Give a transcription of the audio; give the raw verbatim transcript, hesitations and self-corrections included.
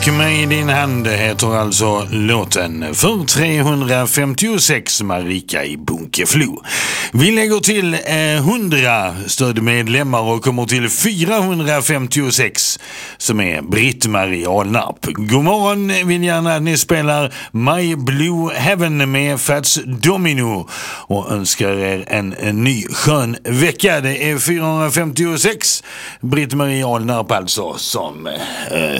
Med i din hand heter alltså låten för trehundrafemtiosex Marika i Bunkeflo. Vi lägger till eh, hundra stödmedlemmar och kommer till fyrahundrafemtiosex som är Britt-Marie Alnarp. God morgon, vill gärna att ni spelar My Blue Heaven med Fats Domino och önskar er en, en ny skön vecka. Det är fyrahundrafemtiosex Britt-Marie Alnarp alltså som eh,